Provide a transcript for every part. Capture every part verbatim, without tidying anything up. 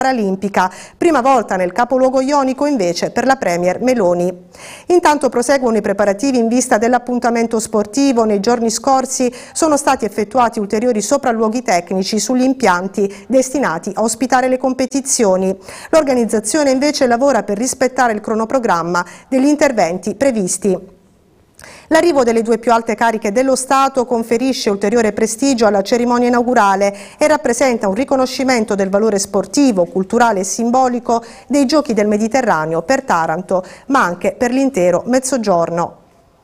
paralimpica, prima volta nel capoluogo ionico invece per la Premier Meloni. Intanto proseguono i preparativi in vista dell'appuntamento sportivo. Nei giorni scorsi sono stati effettuati ulteriori sopralluoghi tecnici sugli impianti destinati a ospitare le competizioni. L'organizzazione invece lavora per rispettare il cronoprogramma degli interventi previsti. L'arrivo delle due più alte cariche dello Stato conferisce ulteriore prestigio alla cerimonia inaugurale e rappresenta un riconoscimento del valore sportivo, culturale e simbolico dei Giochi del Mediterraneo per Taranto, ma anche per l'intero Mezzogiorno.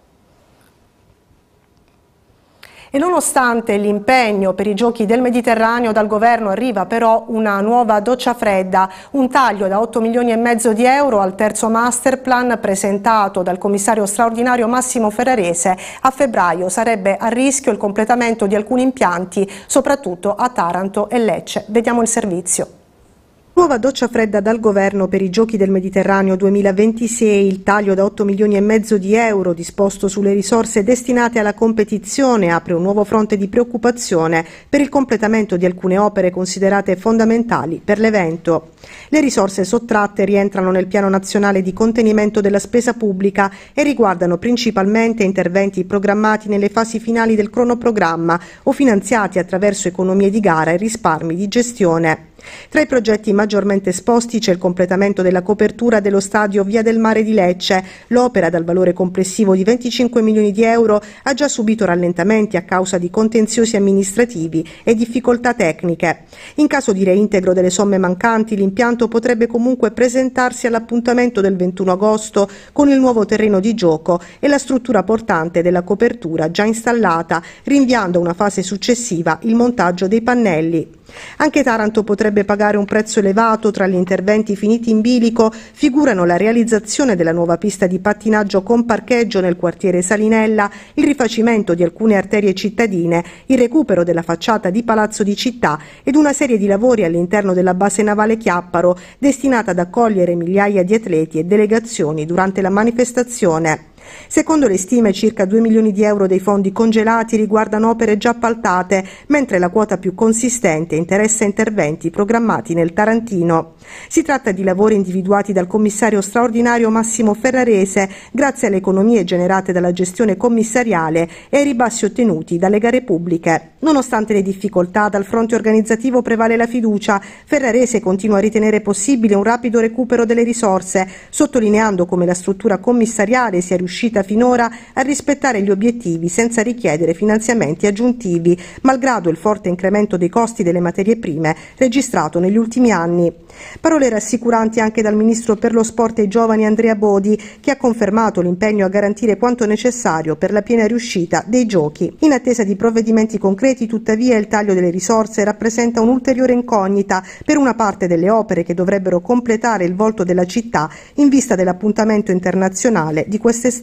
E nonostante l'impegno per i Giochi del Mediterraneo, dal governo arriva però una nuova doccia fredda, un taglio da otto milioni e mezzo di euro al terzo masterplan presentato dal commissario straordinario Massimo Ferrarese. A febbraio sarebbe a rischio il completamento di alcuni impianti, soprattutto a Taranto e Lecce. Vediamo il servizio. Nuova doccia fredda dal governo per i Giochi del Mediterraneo duemilaventisei, il taglio da otto milioni e mezzo di euro disposto sulle risorse destinate alla competizione apre un nuovo fronte di preoccupazione per il completamento di alcune opere considerate fondamentali per l'evento. Le risorse sottratte rientrano nel piano nazionale di contenimento della spesa pubblica e riguardano principalmente interventi programmati nelle fasi finali del cronoprogramma o finanziati attraverso economie di gara e risparmi di gestione. Tra i progetti maggiormente esposti c'è il completamento della copertura dello stadio Via del Mare di Lecce. L'opera, dal valore complessivo di venticinque milioni di euro, ha già subito rallentamenti a causa di contenziosi amministrativi e difficoltà tecniche. In caso di reintegro delle somme mancanti, l'impianto potrebbe comunque presentarsi all'appuntamento del ventuno agosto con il nuovo terreno di gioco e la struttura portante della copertura già installata, rinviando a una fase successiva il montaggio dei pannelli. Anche Taranto potrebbe pagare un prezzo elevato. Tra gli interventi finiti in bilico figurano la realizzazione della nuova pista di pattinaggio con parcheggio nel quartiere Salinella, il rifacimento di alcune arterie cittadine, il recupero della facciata di Palazzo di Città ed una serie di lavori all'interno della base navale Chiapparo, destinata ad accogliere migliaia di atleti e delegazioni durante la manifestazione. Secondo le stime, circa due milioni di euro dei fondi congelati riguardano opere già appaltate, mentre la quota più consistente interessa interventi programmati nel Tarantino. Si tratta di lavori individuati dal commissario straordinario Massimo Ferrarese grazie alle economie generate dalla gestione commissariale e ai ribassi ottenuti dalle gare pubbliche. Nonostante le difficoltà, dal fronte organizzativo prevale la fiducia. Ferrarese continua a ritenere possibile un rapido recupero delle risorse, sottolineando come la struttura commissariale sia riuscita finora a rispettare gli obiettivi senza richiedere finanziamenti aggiuntivi, malgrado il forte incremento dei costi delle materie prime registrato negli ultimi anni. Parole rassicuranti anche dal ministro per lo sport e i giovani Andrea Bodi, che ha confermato l'impegno a garantire quanto necessario per la piena riuscita dei giochi. In attesa di provvedimenti concreti, tuttavia, il taglio delle risorse rappresenta un'ulteriore incognita per una parte delle opere che dovrebbero completare il volto della città in vista dell'appuntamento internazionale di quest'estate.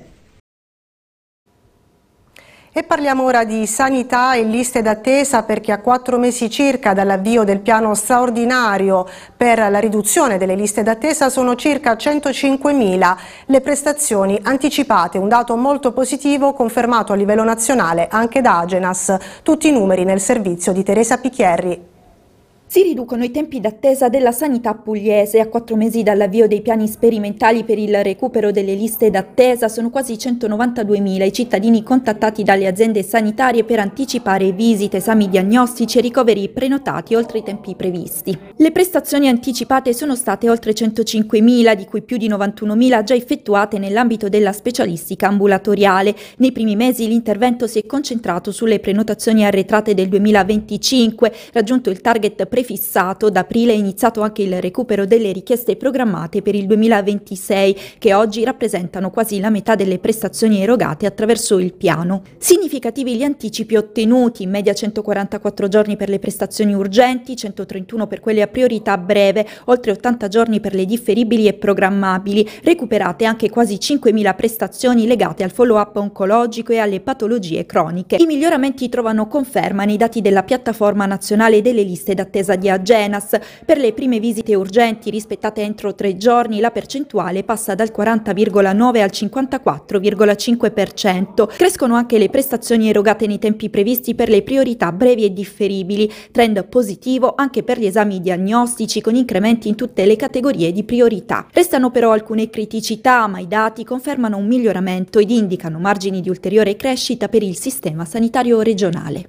E parliamo ora di sanità e liste d'attesa, perché a quattro mesi circa dall'avvio del piano straordinario per la riduzione delle liste d'attesa sono circa centocinquemila le prestazioni anticipate, un dato molto positivo confermato a livello nazionale anche da Agenas. Tutti i numeri nel servizio di Teresa Picchierri. Si riducono i tempi d'attesa della sanità pugliese. A quattro mesi dall'avvio dei piani sperimentali per il recupero delle liste d'attesa sono quasi centonovantaduemila i cittadini contattati dalle aziende sanitarie per anticipare visite, esami diagnostici e ricoveri prenotati oltre i tempi previsti. Le prestazioni anticipate sono state oltre centocinquemila, di cui più di novantunomila già effettuate nell'ambito della specialistica ambulatoriale. Nei primi mesi l'intervento si è concentrato sulle prenotazioni arretrate del duemilaventicinque, raggiunto il target prefissato. Da aprile è iniziato anche il recupero delle richieste programmate per il duemilaventisei, che oggi rappresentano quasi la metà delle prestazioni erogate attraverso il piano. Significativi gli anticipi ottenuti, in media centoquarantaquattro giorni per le prestazioni urgenti, centotrentuno per quelle a priorità breve, oltre ottanta giorni per le differibili e programmabili, recuperate anche quasi cinquemila prestazioni legate al follow-up oncologico e alle patologie croniche. I miglioramenti trovano conferma nei dati della piattaforma nazionale delle liste d'attesa casa di Agenas. Per le prime visite urgenti rispettate entro tre giorni la percentuale passa dal quaranta virgola nove al cinquantaquattro virgola cinque per cento. Crescono anche le prestazioni erogate nei tempi previsti per le priorità brevi e differibili, trend positivo anche per gli esami diagnostici con incrementi in tutte le categorie di priorità. Restano però alcune criticità, ma i dati confermano un miglioramento ed indicano margini di ulteriore crescita per il sistema sanitario regionale.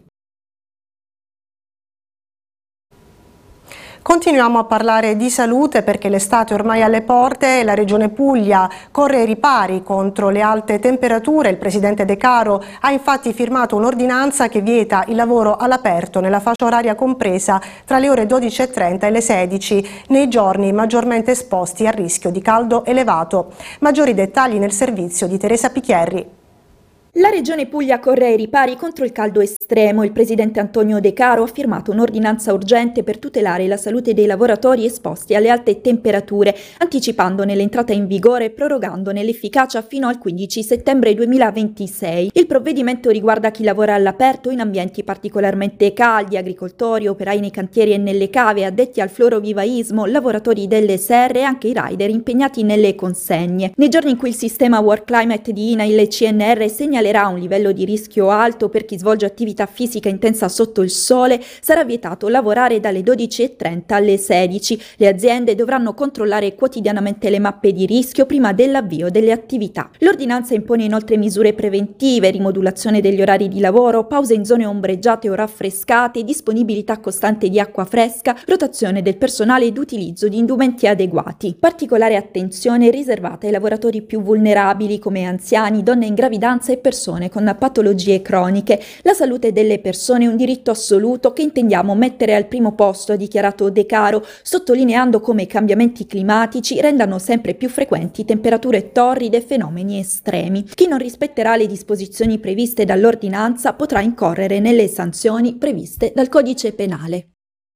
Continuiamo a parlare di salute perché l'estate è ormai alle porte e la Regione Puglia corre ai ripari contro le alte temperature. Il presidente De Caro ha infatti firmato un'ordinanza che vieta il lavoro all'aperto nella fascia oraria compresa tra le ore dodici e trenta e le sedici, nei giorni maggiormente esposti al rischio di caldo elevato. Maggiori dettagli nel servizio di Teresa Picchierri. La Regione Puglia corre ai ripari contro il caldo estremo. Il presidente Antonio De Caro ha firmato un'ordinanza urgente per tutelare la salute dei lavoratori esposti alle alte temperature, anticipandone l'entrata in vigore e prorogandone l'efficacia fino al quindici settembre duemilaventisei. Il provvedimento riguarda chi lavora all'aperto in ambienti particolarmente caldi, agricoltori, operai nei cantieri e nelle cave, addetti al florovivaismo, lavoratori delle serre e anche i rider impegnati nelle consegne. Nei giorni in cui il sistema Work Climate di I N A I L e C N R segnala un livello di rischio alto per chi svolge attività fisica intensa sotto il sole, sarà vietato lavorare dalle dodici e trenta alle sedici. Le aziende dovranno controllare quotidianamente le mappe di rischio prima dell'avvio delle attività. L'ordinanza impone inoltre misure preventive, rimodulazione degli orari di lavoro, pause in zone ombreggiate o raffrescate, disponibilità costante di acqua fresca, rotazione del personale ed utilizzo di indumenti adeguati. Particolare attenzione riservata ai lavoratori più vulnerabili come anziani, donne in gravidanza e persone con patologie croniche. La salute delle persone è un diritto assoluto che intendiamo mettere al primo posto, ha dichiarato De Caro, sottolineando come i cambiamenti climatici rendano sempre più frequenti temperature torride e fenomeni estremi. Chi non rispetterà le disposizioni previste dall'ordinanza potrà incorrere nelle sanzioni previste dal codice penale.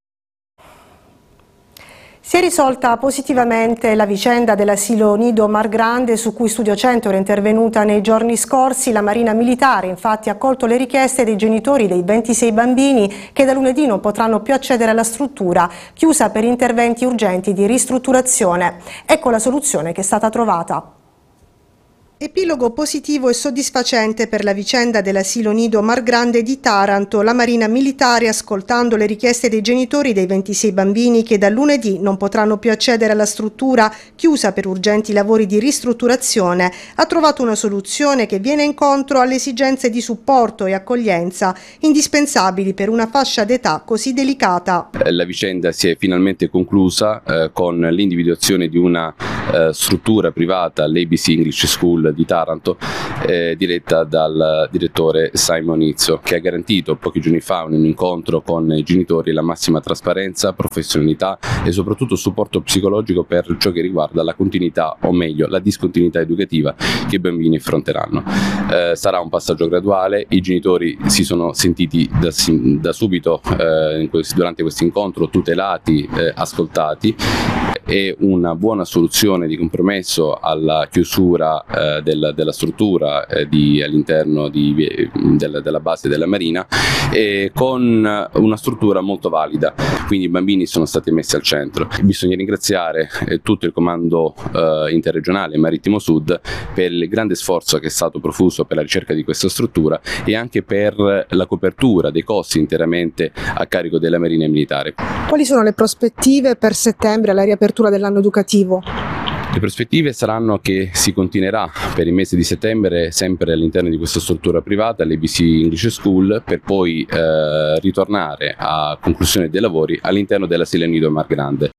Si è risolta positivamente la vicenda dell'asilo Nido Mar Grande, su cui Studio cento era intervenuta nei giorni scorsi. La Marina Militare infatti ha accolto le richieste dei genitori dei ventisei bambini che da lunedì non potranno più accedere alla struttura, chiusa per interventi urgenti di ristrutturazione. Ecco la soluzione che è stata trovata. Epilogo positivo e soddisfacente per la vicenda dell'asilo Nido Mar Grande di Taranto. La Marina Militare, ascoltando le richieste dei genitori dei ventisei bambini che da lunedì non potranno più accedere alla struttura, chiusa per urgenti lavori di ristrutturazione, ha trovato una soluzione che viene incontro alle esigenze di supporto e accoglienza indispensabili per una fascia d'età così delicata. La vicenda si è finalmente conclusa eh, con l'individuazione di una eh, struttura privata, l'A B C English School di Taranto, eh, diretta dal direttore Simon Izzo, che ha garantito pochi giorni fa un incontro con i genitori la massima trasparenza, professionalità e soprattutto supporto psicologico per ciò che riguarda la continuità, o meglio la discontinuità educativa che i bambini affronteranno. Eh, sarà un passaggio graduale, i genitori si sono sentiti da, da subito eh, in questo, durante questo incontro tutelati, eh, ascoltati, e una buona soluzione di compromesso alla chiusura eh, Della, della struttura eh, di, all'interno di, della, della base della Marina, e con una struttura molto valida, quindi i bambini sono stati messi al centro. Bisogna ringraziare eh, tutto il comando eh, interregionale Marittimo Sud per il grande sforzo che è stato profuso per la ricerca di questa struttura e anche per la copertura dei costi interamente a carico della Marina Militare. Quali sono le prospettive per settembre alla riapertura dell'anno educativo? Le prospettive saranno che si continuerà per il mese di settembre sempre all'interno di questa struttura privata, l'A B C English School, per poi eh, ritornare a conclusione dei lavori all'interno dell'asilo Nido Mar Grande.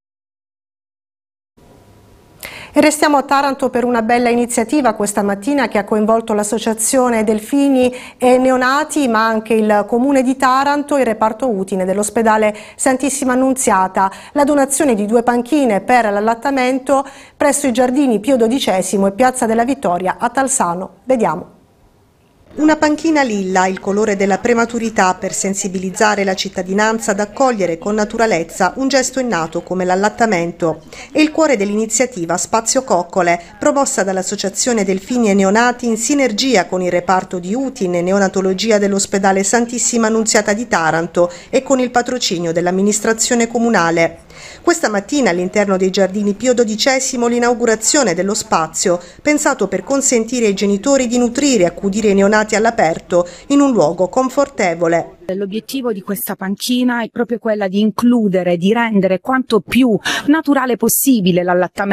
E restiamo a Taranto per una bella iniziativa questa mattina che ha coinvolto l'associazione Delfini e Neonati, ma anche il comune di Taranto e il reparto utile dell'ospedale Santissima Annunziata. La donazione di due panchine per l'allattamento presso i giardini Pio dodicesimo e Piazza della Vittoria a Talsano. Vediamo. Una panchina lilla, il colore della prematurità, per sensibilizzare la cittadinanza ad accogliere con naturalezza un gesto innato come l'allattamento. È il cuore dell'iniziativa Spazio Coccole, promossa dall'Associazione Delfini e Neonati in sinergia con il reparto di U T I N e neonatologia dell'ospedale Santissima Annunziata di Taranto e con il patrocinio dell'amministrazione comunale. Questa mattina all'interno dei giardini Pio dodicesimo l'inaugurazione dello spazio, pensato per consentire ai genitori di nutrire e accudire i neonati all'aperto in un luogo confortevole. L'obiettivo di questa panchina è proprio quella di includere, di rendere quanto più naturale possibile l'allattamento